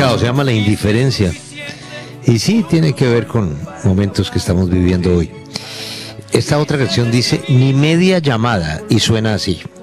pegado, se llama La Indiferencia. Y sí, tiene que ver con momentos que estamos viviendo hoy. Esta otra canción dice Ni media llamada y suena así.